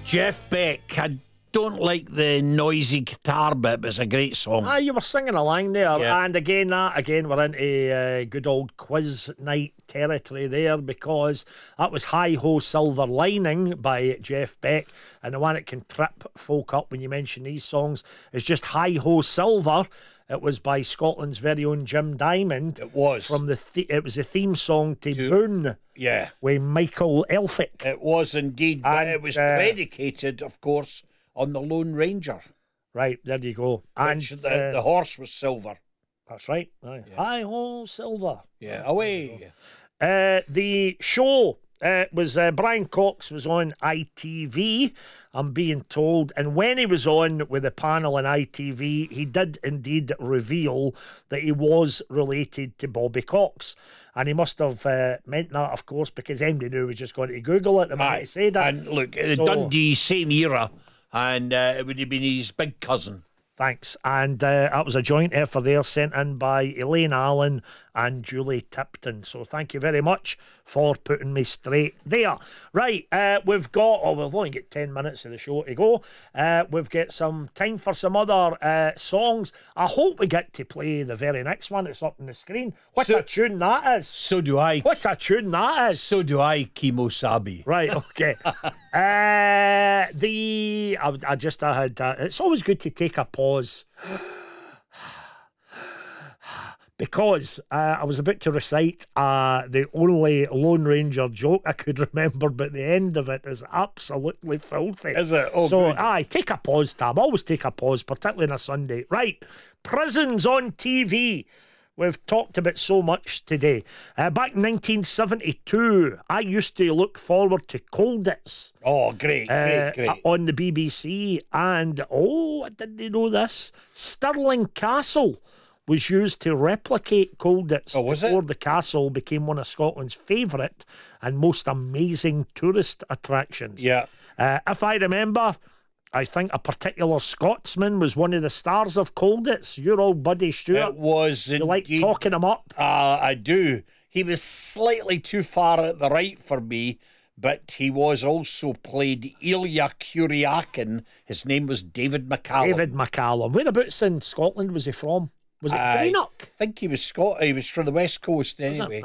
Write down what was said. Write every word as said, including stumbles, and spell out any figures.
Jeff Beck. I don't like the noisy guitar bit, but it's a great song. Ah, you were singing along there, Yeah. and again, that again, we're into uh, good old quiz night territory there, because that was Hi Ho Silver Lining by Jeff Beck, and the one that can trip folk up when you mention these songs is just Hi Ho Silver. It was by Scotland's very own Jim Diamond. It was. From the th- it was a theme song to, To- Boone Yeah, with Michael Elphick. it was indeed, but And, it was uh, predicated, of course, on the Lone Ranger. Right, there you go. And Which the, uh, the horse was silver. that's right. Aye. Hi Ho Silver. Yeah, away. Uh, the show uh, was uh, Brian Cox was on I T V, I'm being told, and when he was on with the panel on I T V, he did indeed reveal that he was related to Bobby Cox, and he must have uh, meant that, of course, because M D knew was just going to Google it the minute he said that. And look, uh, So- Dundee, same era, and uh, it would have been his big cousin. Thanks. And uh, that was a joint effort there sent in by Elaine Allen and Julie Tipton. So thank you very much for putting me straight there. Right, uh, we've got, oh, we've only got ten minutes of the show to go. Uh, we've got some time for some other uh, songs. I hope we get to play the very next one that's up on the screen. What So- a tune that is. So do I. What a tune that is. So do I, Kimo Sabi. Right, okay. uh, the I, I just I had. Uh, it's always good to take a pause because uh, I was about to recite uh, the only Lone Ranger joke I could remember, but the end of it is absolutely filthy. Is it? Oh, so, good. aye, take a pause, Tab. Always take a pause, particularly on a Sunday. Right, prisons on T V. We've talked about so much today. Uh, back in nineteen seventy-two, I used to look forward to Colditz Oh, great, uh, great, great. on the B B C. And, oh, I didn't know this. Stirling Castle was used to replicate Colditz Oh, was it? before the castle became one of Scotland's favourite and most amazing tourist attractions. Yeah. Uh, if I remember, I think a particular Scotsman was one of the stars of Colditz. Your old buddy Stuart. It was You like indeed. talking him up? Uh, I do. He was slightly too far at the right for me, but he was also played Ilya Kuryakin. His name was David McCallum. David McCallum. Whereabouts in Scotland was he from? Was it I Greenock? think he was Scot. He was from the west coast Was it? anyway.